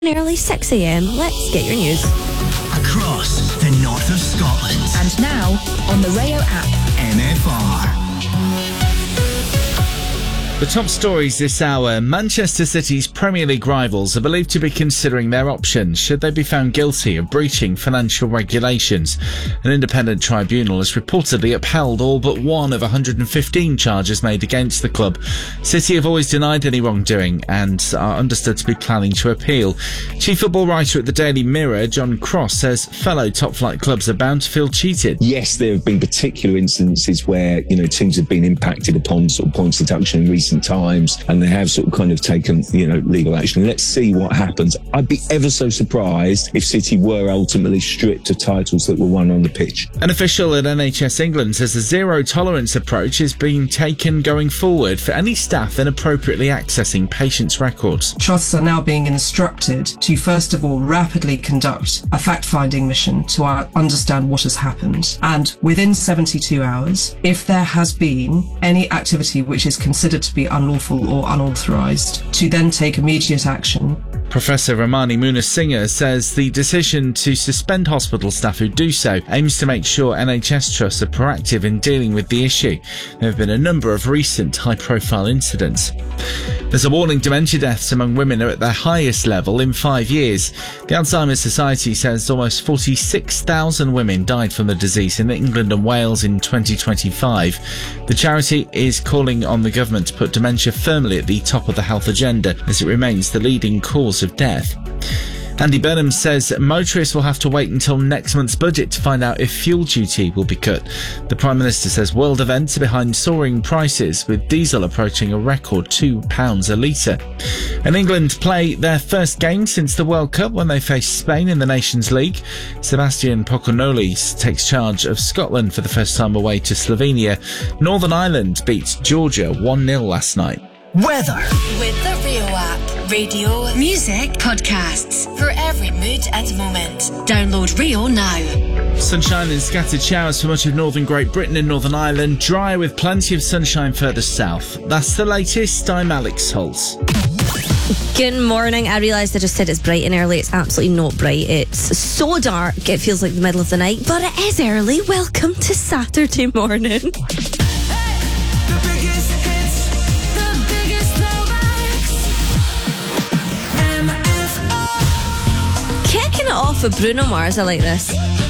Nearly 6 a.m. Let's get your news. Across the north of Scotland. And now on the Rayo app. MFR. The top stories this hour. Manchester City's Premier League rivals are believed to be considering their options should they be found guilty of breaching financial regulations. An independent tribunal has reportedly upheld all but one of 115 charges made against the club. City have always denied any wrongdoing and are understood to be planning to appeal. Chief football writer at the Daily Mirror, John Cross, says fellow top-flight clubs are bound to feel cheated. Yes, there have been particular instances where, teams have been impacted upon sort of points deduction in recent times, and they have sort of kind of taken, legal action. Let's see what happens. I'd be ever so surprised if City were ultimately stripped of titles that were won on the pitch. An official at NHS England says a zero-tolerance approach is being taken going forward for any staff inappropriately accessing patients' records. Trusts are now being instructed to, first of all, rapidly conduct a fact-finding mission to understand what has happened. And within 72 hours, if there has been any activity which is considered to be unlawful or unauthorised, to then take immediate action. Professor Ramani Munasinghe says the decision to suspend hospital staff who do so aims to make sure NHS trusts are proactive in dealing with the issue. There have been a number of recent high-profile incidents. There's a warning dementia deaths among women are at their highest level in 5 years. The Alzheimer's Society says almost 46,000 women died from the disease in England and Wales in 2025. The charity is calling on the government to put dementia firmly at the top of the health agenda as it remains the leading cause of death. Andy Burnham says motorists will have to wait until next month's budget to find out if fuel duty will be cut. The Prime Minister says world events are behind soaring prices, with diesel approaching a record £2 a litre. And England play their first game since the World Cup when they face Spain in the Nations League. Sebastian Poconolis takes charge of Scotland for the first time away to Slovenia. Northern Ireland beat Georgia 1-0 last night. Weather. With the Rayo app. Radio, music, podcasts. For every mood and moment. Download Rayo now. Sunshine and scattered showers for much of northern Great Britain and Northern Ireland. Dry with plenty of sunshine further south. That's the latest. I'm Alex Holtz. Good morning. I realised I just said it's bright and early. It's absolutely not bright. It's so dark it feels like the middle of the night, but it is early. Welcome to Saturday morning. Kicking it off with Bruno Mars. I like this.